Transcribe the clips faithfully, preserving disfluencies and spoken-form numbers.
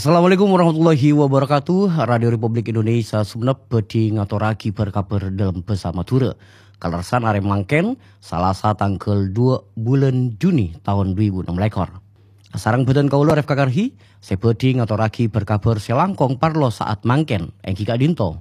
Assalamualaikum warahmatullahi wabarakatuh. Radio Republik Indonesia Sumenep bedi ngaturaki berkabar dalam bersama Tura. Kalersan are mangken Salasa tanggal dua bulan Juni tahun dua ribu enam belas. Sarang badan kaula Ref Kakarhi, saya bedi ngaturaki berkabar selangkong parlo saat mangken engki Kak Dinto.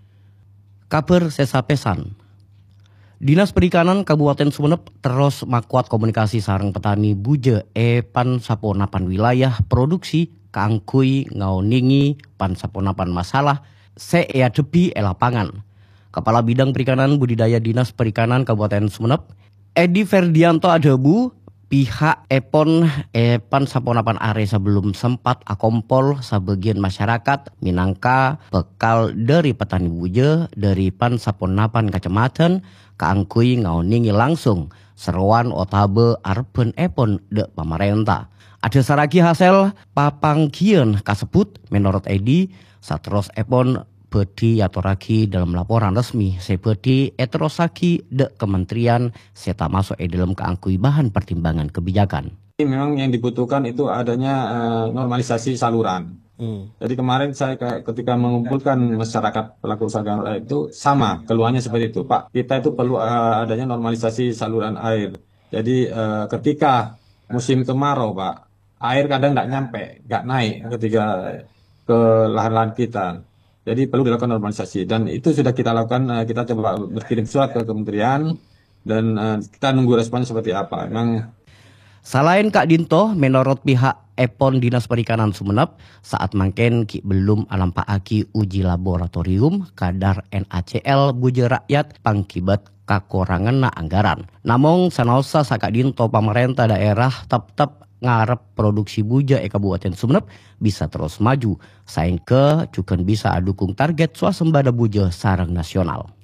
Kabar sesapesan. Dinas Perikanan Kabupaten Sumenep terus makuat komunikasi sarang petani buje epan saponapan wilayah produksi kangkui ngauningi pan saponapan masalah sea depi e lapangan. Kepala Bidang Perikanan Budidaya Dinas Perikanan Kabupaten Sumenep, Edi Ferdianto Adebu, pihak epon epan saponapan are sebelum sempat akompol sebagian masyarakat minangka bekal dari petani buje dari pan saponapan kecamatan kangkui ngauningi langsung seruan otabe arpen epon de pemerintah. Ada saragi hasil papanggian kasebut menurut Edi satros epon bedi aturaki dalam laporan resmi sebedi eterosaki de kementerian seta masuk e dalam keangkui bahan pertimbangan kebijakan. Memang yang dibutuhkan itu adanya uh, normalisasi saluran. Hmm. Jadi kemarin saya ketika mengumpulkan masyarakat pelaku usaha itu sama keluhannya seperti itu, Pak. Kita itu perlu uh, adanya normalisasi saluran air. Jadi uh, ketika musim kemarau, Pak, air kadang tidak nyampe, nggak naik ketika ke lahan-lahan kita. Jadi perlu dilakukan normalisasi dan itu sudah kita lakukan. Kita coba berkirim surat ke kementerian dan uh, kita nunggu responnya seperti apa. Memang selain Kak Dinto, menurut pihak Epon Dinas Perikanan Sumenep saat mangken ki belum alampaaki uji laboratorium kadar N A C L buje rakyat pangkibat kakurangan na anggaran. Namun sanosa sa Kak Dinto pemerintah daerah tetap ngarep produksi buja e Kabupaten Sumenep bisa terus maju saing ke juga bisa dukung target swasembada buja sarang nasional.